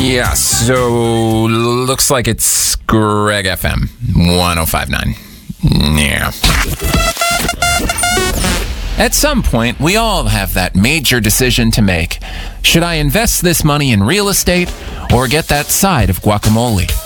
Yeah, so looks like it's Greg FM 1059. Yeah. At some point, we all have that major decision to make. Should I invest this money in real estate or get that side of guacamole?